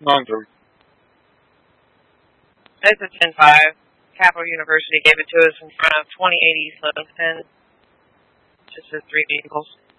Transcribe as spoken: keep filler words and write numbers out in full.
nine thirty. It's a ten five. Capital University gave it to us in front of twenty eighty East Livingston. Just the three vehicles.